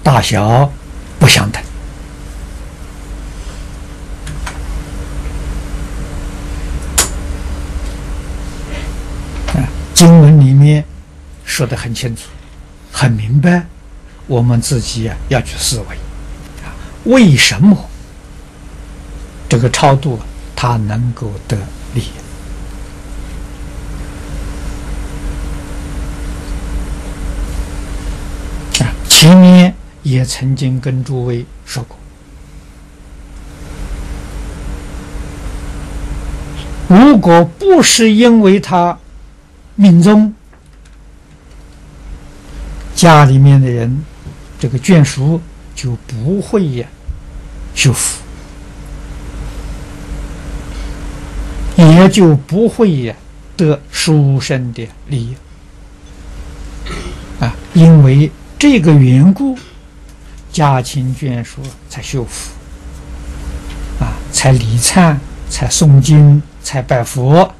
大小不相等。经文里面说得很清楚，很明白，我们自己要去思维为什么这个超度它能够得利益。前面也曾经跟诸位说过，如果不是因为他命中家里面的人这个眷属就不会修福，也就不会得殊胜的利益因为这个缘故，家亲眷属才修福才礼忏，才诵经，才拜佛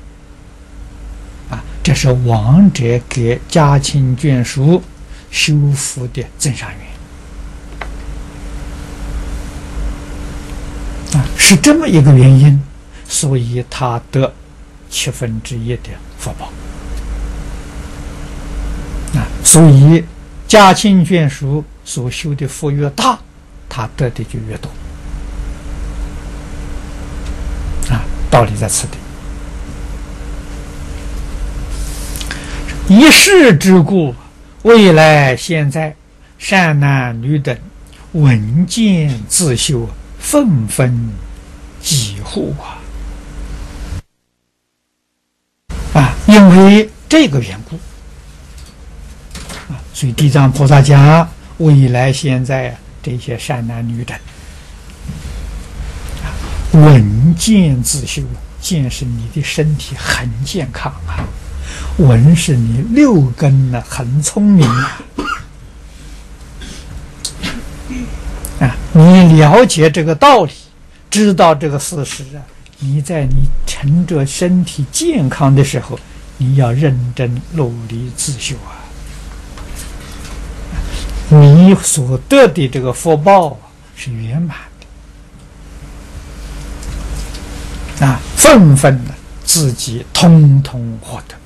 这是亡者给家亲眷属修福的增上缘是这么一个原因，所以他得1/7的福报所以家亲眷属所修的福越大，他得的就越多道理在此地。一世之故，未来现在善男女等闻见自修，纷纷疾呼因为这个缘故所以地藏菩萨讲，未来现在这些善男女等闻见自修，见是你的身体很健康闻是你6根很聪明你了解这个道理，知道这个事实你在你趁着身体健康的时候，你要认真努力自修你所得的这个福报是圆满的纷纷自己通通获得